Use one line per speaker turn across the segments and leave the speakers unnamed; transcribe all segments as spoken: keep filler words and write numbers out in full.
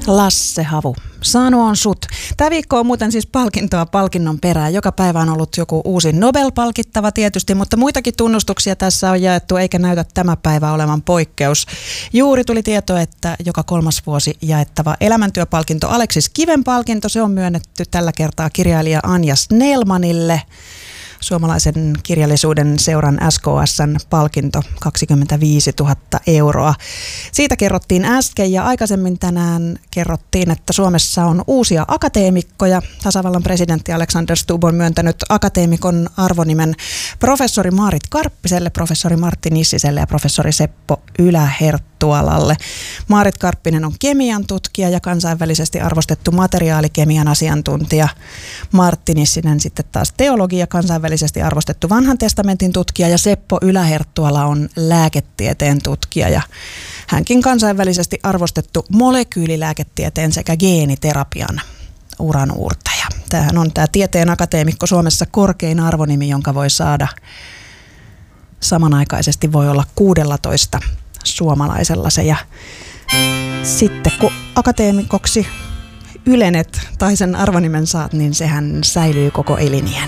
Lasse Havu, saanut on sut. Tämä viikko on muuten siis palkintoa palkinnon perään. Joka päivä on ollut joku uusi Nobel-palkittava tietysti, mutta muitakin tunnustuksia tässä on jaettu, eikä näytä tämä päivä olevan poikkeus. Juuri tuli tieto, että joka kolmas vuosi jaettava elämäntyöpalkinto Aleksis Kiven palkinto, se on myönnetty tällä kertaa kirjailija Anja Snellmanille. Suomalaisen kirjallisuuden seuran S K S:n palkinto kaksikymmentäviisituhatta euroa. Siitä kerrottiin äsken ja aikaisemmin tänään kerrottiin, että Suomessa on uusia akateemikkoja. Tasavallan presidentti Alexander Stubb on myöntänyt akateemikon arvonimen professori Maarit Karppiselle, professori Martti Nissiselle ja professori Seppo Ylä-Herttualalle. Maarit Karppinen on kemian tutkija ja kansainvälisesti arvostettu materiaalikemian asiantuntija. Martti Nissinen sitten taas teologi ja kansainvälisesti arvostettu vanhan testamentin tutkija ja Seppo Ylä-Herttuala on lääketieteen tutkija ja hänkin kansainvälisesti arvostettu molekyylilääketieteen sekä geeniterapian uranuurtaja. Tämähän on tämä tieteen akateemikko Suomessa korkein arvonimi, jonka voi saada samanaikaisesti voi olla kuusitoista suomalaisella se ja sitten kun akateemikoksi ylenet tai sen arvonimen saat, niin sehän säilyy koko eliniän.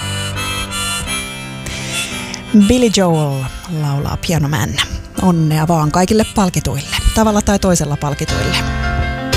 Billy Joel laulaa Piano Man. Onnea vaan kaikille palkituille, tavalla tai toisella palkituille.